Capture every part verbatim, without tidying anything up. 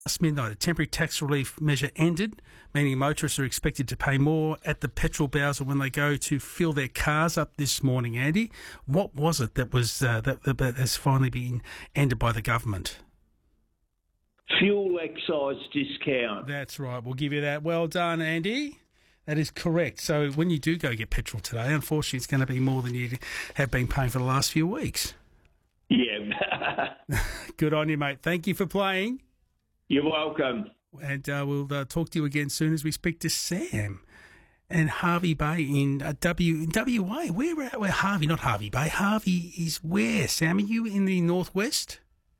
Last midnight, a temporary tax relief measure ended, meaning motorists are expected to pay more at the petrol bowser when they go to fill their cars up this morning. Andy, what was it that was uh, that, that, that has finally been ended by the government? Fuel excise discount. That's right. We'll give you that. Well done, Andy. That is correct. So when you do go get petrol today, unfortunately, it's going to be more than you have been paying for the last few weeks. Yeah. Good on you, mate. Thank you for playing. You're welcome. And uh, we'll uh, talk to you again soon as we speak to Sam and Harvey Bay in uh, W in W A. Where where Harvey? Not Harvey Bay. Harvey is where? Sam, are you in the northwest?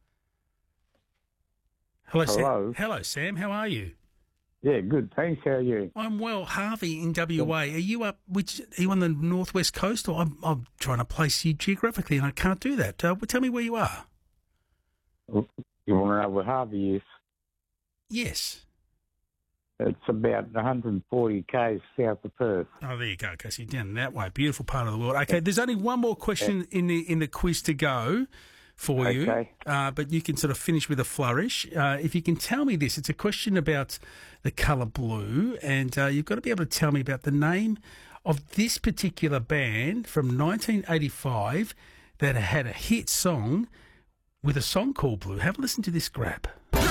Hello, Hello. Sam. Hello, Sam. How are you? Yeah, good. Thanks. How are you? I'm well. Harvey in W A. Are you up? Which are you on the northwest coast? Or I'm, I'm trying to place you geographically, and I can't do that. Uh, tell me where you are. You want to know where Harvey is? Yes. It's about one hundred forty k's south of Perth. Oh, there you go. Okay, so you're down that way. Beautiful part of the world. Okay, there's only one more question in the in the quiz to go for you, Okay. uh, but you can sort of finish with a flourish. Uh, if you can tell me this, it's a question about the colour blue, and uh, you've got to be able to tell me about the name of this particular band from nineteen eighty-five that had a hit song with a song called Blue. Have a listen to this grab.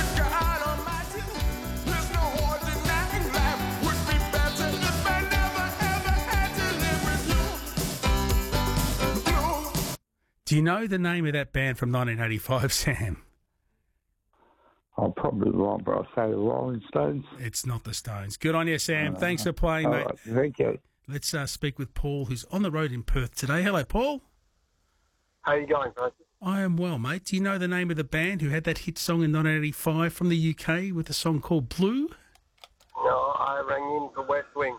Do you know the name of that band from nineteen eighty-five, Sam? I'll probably wrong, but I'll say the Rolling Stones. It's not the Stones. Good on you, Sam. Uh, Thanks for playing, all mate. right, thank you. Let's uh, speak with Paul, who's on the road in Perth today. Hello, Paul. How you going, guys? I am well, mate. Do you know the name of the band who had that hit song in nineteen eighty-five from the U K with a song called Blue? No, I rang in for West Wing.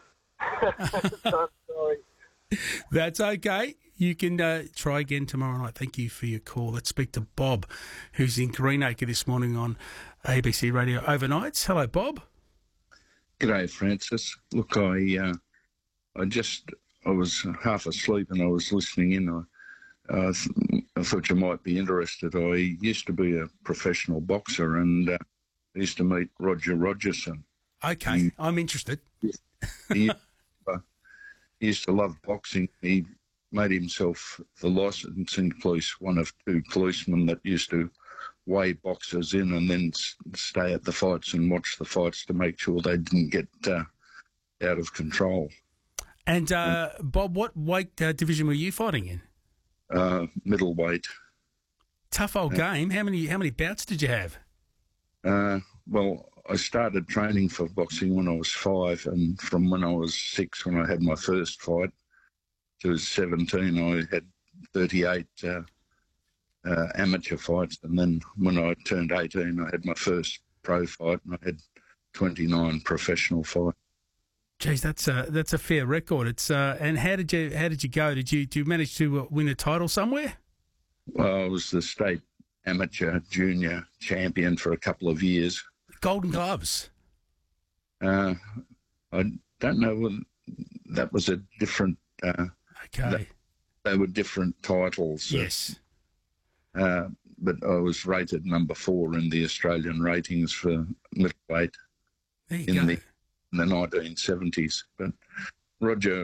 So sorry. That's okay. You can uh, try again tomorrow night. Thank you for your call. Let's speak to Bob, who's in Greenacre this morning on A B C Radio Overnights. Hello, Bob. G'day, Francis. Look, I uh, I just, I was half asleep and I was listening in. I, uh, th- I thought you might be interested. I used to be a professional boxer and uh, I used to meet Roger Rogerson. Okay, Mm. I'm interested. He, uh, he used to love boxing. He made himself the licensing police, one of two policemen that used to weigh boxers in and then s- stay at the fights and watch the fights to make sure they didn't get uh, out of control. And, uh, Bob, what weight uh, division were you fighting in? Uh, middleweight. Tough old game. How many how many bouts did you have? Uh, well, I started training for boxing when I was five, and from when I was six, when I had my first fight, to seventeen, I had thirty-eight uh, uh, amateur fights, and then when I turned eighteen, I had my first pro fight, and I had twenty-nine professional fights. Geez, that's a that's a fair record. It's uh, and how did you how did you go? Did you did you manage to uh, win a title somewhere? Well, I was the state amateur junior champion for a couple of years. Golden Gloves. Uh, I don't know whether that was a different. Uh, Okay. that- they were different titles. Yes. Uh, but I was rated number four in the Australian ratings for middleweight There you in go. the in the nineteen seventies. But Roger,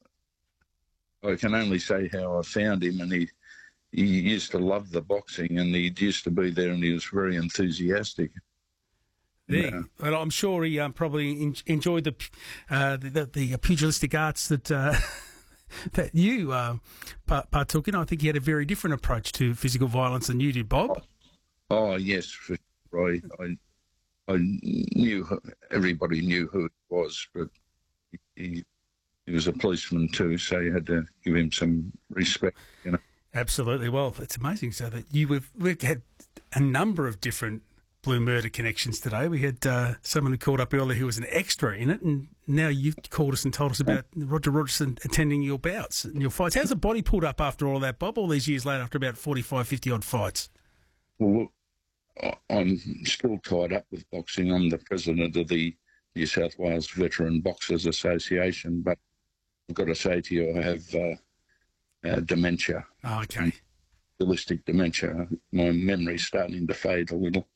I can only say how I found him, and he he used to love the boxing, and he used to be there, and he was very enthusiastic. There. Yeah. Well, I'm sure he um, probably en- enjoyed the, uh, the the the pugilistic arts that uh, that you uh, par- partook in. I think he had a very different approach to physical violence than you did, Bob. Oh yes, for sure. I, I I knew who- everybody knew who it was, but he he was a policeman too, so you had to give him some respect, you know. Absolutely. Well, it's amazing. So that you we've, we've had a number of different Blue Murder connections today. We had uh, someone who called up earlier who was an extra in it, and now you've called us and told us about Roger Rogerson attending your bouts and your fights. How's the body pulled up after all that, Bob, all these years later after about forty-five, fifty-odd fights? Well, I- I'm still tied up with boxing. I'm the president of the New South Wales Veteran Boxers Association, but I've got to say to you, I have uh, uh, dementia, Oh, okay. holistic dementia. My memory's starting to fade a little.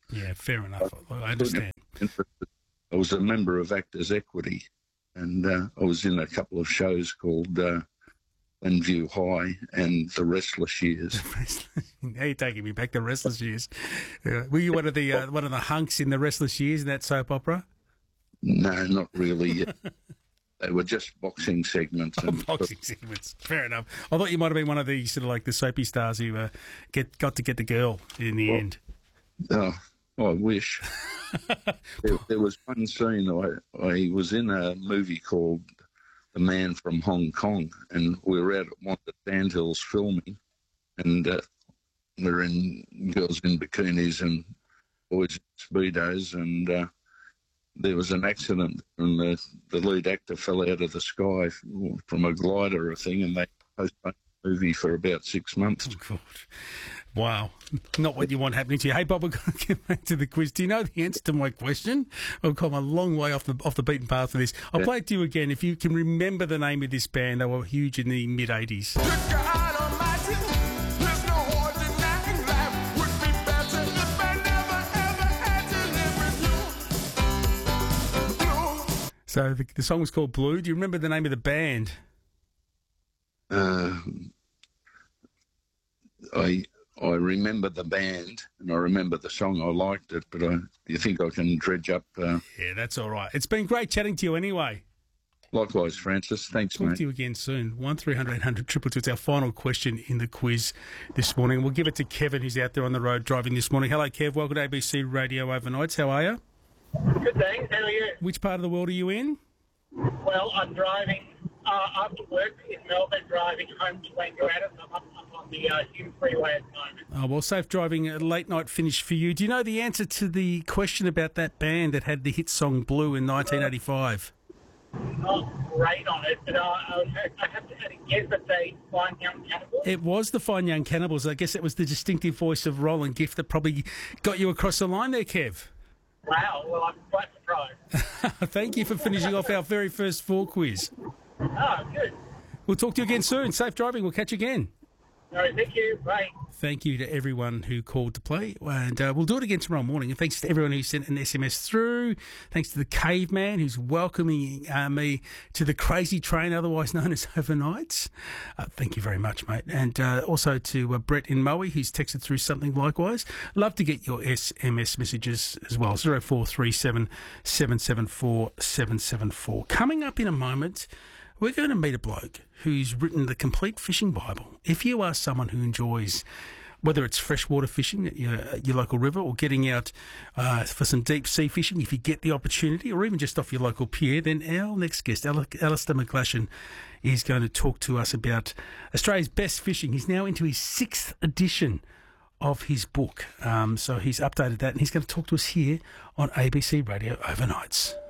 Yeah, fair enough. I understand. I was a member of Actors Equity, and uh, I was in a couple of shows called uh, Glenview High and The Restless Years. Now you're taking me back to Restless Years. Uh, were you one of the uh, one of the hunks in The Restless Years in that soap opera? No, not really. They were just boxing segments. Oh, and boxing segments. Fair enough. I thought you might have been one of the sort of like the soapy stars who uh, get got to get the girl in the well, end. Oh, I wish. there, there was one scene I, I was in a movie called The Man from Hong Kong, and we were out at one of the Sandhills filming, and uh, we were in girls in bikinis and boys in speedos, and uh, there was an accident, and the, the lead actor fell out of the sky from a glider or thing, and they postponed the movie for about six months. Oh, God. Wow. Not what you want happening to you. Hey, Bob, we're going to get back to the quiz. Do you know the answer to my question? I've come a long way off the off the beaten path for this. I'll yeah. play it to you again. If you can remember the name of this band, they were huge in the mid-eighties. So the, the song was called Blue. Do you remember the name of the band? Uh, I I remember the band and I remember the song. I liked it, but I, do you think I can dredge up? Uh... Yeah, that's all right. It's been great chatting to you anyway. Likewise, Francis. Thanks, Talk mate. Talk to you again soon. one three hundred eight hundred two two two. It's our final question in the quiz this morning. We'll give it to Kevin, who's out there on the road driving this morning. Hello, Kev. Welcome to A B C Radio Overnights. How are you? Good, thanks. How are you? Which part of the world are you in? Well, I'm driving uh, after work in Melbourne, driving home to Wangaratta. I'm up, up on the uh, Hume Freeway at the moment. Oh, well, safe driving, a late night finish for you. Do you know the answer to the question about that band that had the hit song Blue in nineteen eighty-five? Not great on it, but uh, I have to have a guess that they Fine Young Cannibals. It was the Fine Young Cannibals. I guess it was the distinctive voice of Roland Gift that probably got you across the line there, Kev. Wow, well, I'm quite surprised. Thank you for finishing off our very first four quiz. Oh, good. We'll talk to you again soon. Safe driving. We'll catch you again. All right, thank you. Bye. Thank you to everyone who called to play. And uh, we'll do it again tomorrow morning. And thanks to everyone who sent an S M S through. Thanks to the caveman who's welcoming uh, me to the crazy train, otherwise known as Overnights. Uh, thank you very much, mate. And uh, also to uh, Brett in Moe, who's texted through something likewise. Love to get your S M S messages as well. zero four three seven, seven seven four, seven seven four. Coming up in a moment, we're going to meet a bloke who's written the complete fishing Bible. If you are someone who enjoys, whether it's freshwater fishing at your, at your local river or getting out uh, for some deep sea fishing, if you get the opportunity, or even just off your local pier, then our next guest, Alistair McGlashan, is going to talk to us about Australia's best fishing. He's now into his sixth edition of his book. Um, so he's updated that, and he's going to talk to us here on A B C Radio Overnights.